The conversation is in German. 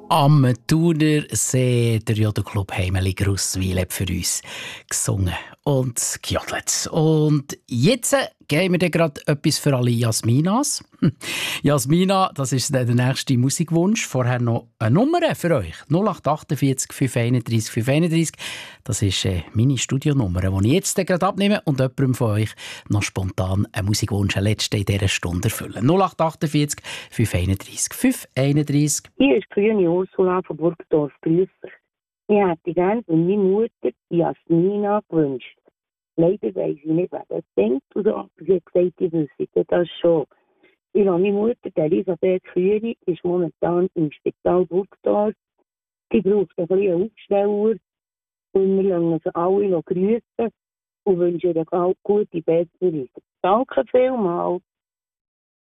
Am Thunersee, der Jodelclub Heimeli Grusswil hat für uns gesungen und gejodelt. Und jetzt geben wir dir gerade etwas für alle Jasminas. Jasmina, das ist der nächste Musikwunsch. Vorher noch eine Nummer für euch. 0848 531 531. Das ist meine Studionummer, die ich jetzt gerade abnehme und jemandem von euch noch spontan einen Musikwunsch, einen letzten in dieser Stunde erfüllen. 0848 531 531. Hier ist grüne Ursula von Burgdorf. Grüß dich. Ich hätte gerne für meine Mutter Jasmina gewünscht. Leider weiss ich nicht, wer das denkt. Oder sie hat gesagt, ich wüsste das schon. Meine Mutter, Elisabeth Führi, ist momentan im Spital Burgdorf. Sie braucht ein bisschen einen Aufsteller. Und wir lassen sie alle grüßen und wünschen ihr eine gute Besserung. Danke vielmals.